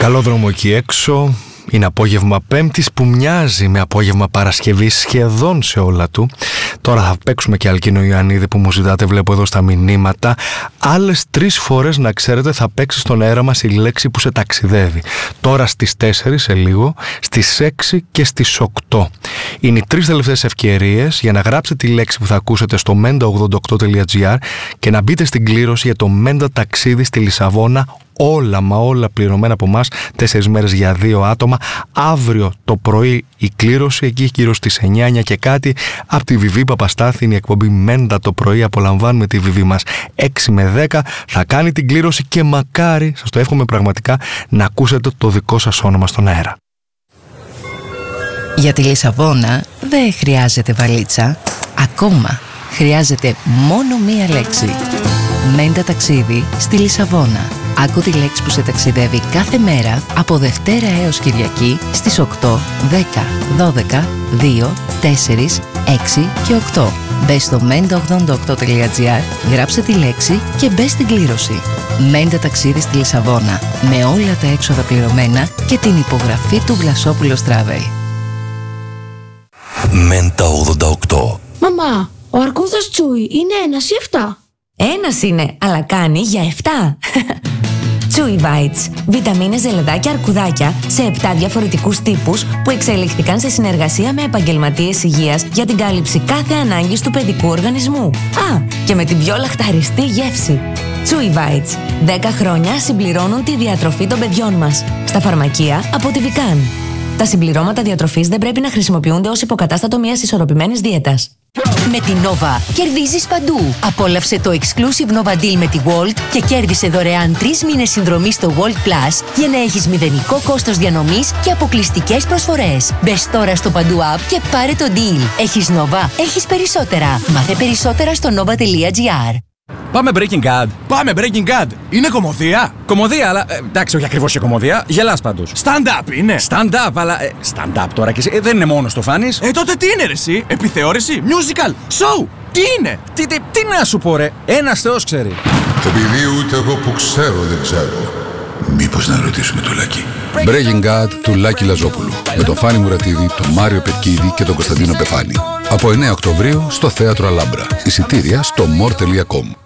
Καλό δρόμο εκεί έξω. Είναι απόγευμα Πέμπτης που μοιάζει με απόγευμα Παρασκευής σχεδόν σε όλα του. Τώρα θα παίξουμε και Αλκίνο Ιωαννίδη που μου ζητάτε, βλέπω εδώ στα μηνύματα. Άλλες 3 φορές να ξέρετε θα παίξει στον αέρα μας η λέξη που σε ταξιδεύει. Τώρα στις 4 σε λίγο, στις 6 και στις 8. Είναι οι 3 τελευταίες ευκαιρίες για να γράψετε τη λέξη που θα ακούσετε στο menda88.gr και να μπείτε στην κλήρωση για το Menda ταξίδι στη Λισαβόνα. Όλα μα όλα πληρωμένα από εμάς, 4 μέρες για 2 άτομα. Αύριο το πρωί η κλήρωση, εκεί γύρω στις 9 και κάτι, από τη Βιβί Παπαστάθη. Είναι η εκπομπή Μέντα το πρωί. Απολαμβάνουμε τη Βιβί μας 6 με 10. Θα κάνει την κλήρωση και μακάρι, σας το εύχομαι πραγματικά, να ακούσετε το δικό σας όνομα στον αέρα. Για τη Λισαβόνα δεν χρειάζεται βαλίτσα. Ακόμα χρειάζεται μόνο μία λέξη. Μέντα ταξίδι στη Λισαβόνα. Άκου τη λέξη που σε ταξιδεύει κάθε μέρα από Δευτέρα έως Κυριακή στις 8, 10, 12, 2, 4, 6 και 8. Μπες στο menda88.gr, γράψε τη λέξη και μπες στην κλήρωση. Μέντα ταξίδι στη Λισαβόνα, με όλα τα έξοδα πληρωμένα και την υπογραφή του Βλασόπουλος Travel. Μέντα 88. Μαμά, ο αρκούδας Τσούι είναι 1 ή 7? Ένας είναι, αλλά κάνει για 7. Chewy Bites. Βιταμίνες, ζελεδάκια, αρκουδάκια σε 7 διαφορετικούς τύπους που εξελιχθήκαν σε συνεργασία με επαγγελματίες υγείας για την κάλυψη κάθε ανάγκης του παιδικού οργανισμού. Α, και με την πιο λαχταριστή γεύση. Chewy Bites. 10 χρόνια συμπληρώνουν τη διατροφή των παιδιών μας. Στα φαρμακεία από τη Vican. Τα συμπληρώματα διατροφής δεν πρέπει να χρησιμοποιούνται ως υποκατάστατο μιας ισορροπημένης δίαιτας. Με την Nova κερδίζεις παντού. Απόλαυσε το Exclusive Nova Deal με τη Walt και κέρδισε δωρεάν 3 μήνες συνδρομή στο Walt Plus για να έχεις μηδενικό κόστος διανομής και αποκλειστικές προσφορές. Μπες τώρα στο Παντού App και πάρε το deal. Έχεις Nova, έχεις περισσότερα. Μάθε περισσότερα στο nova.gr. Πάμε Breaking Bad. Πάμε Breaking Bad. Είναι κωμωδία. Κωμωδία, αλλά εντάξει, όχι ακριβώς και κωμωδία. Γελάς πάντως. Stand-up είναι. Stand-up, αλλά. Stand-up τώρα και εσύ. Δεν είναι μόνο το φάνης. Τότε τι είναι, ρε, εσύ? Επιθεώρηση, musical, show. Τι είναι? Τι να σου πω, ρε. Ένας Θεός ξέρει. Επειδή ούτε εγώ που ξέρω δεν ξέρω. Μήπως να ρωτήσουμε το Λάκη. Breaking Bad του Λάκη Λαζόπουλου. Με τον Φάνη Μουρατίδη, τον Μάριο Πετκίδη και τον Κωνσταντίνο Πεφάνη. Από 9 Οκτωβρίου στο Θέατρο Αλάμπρα. Εισιτήρια στο more.com.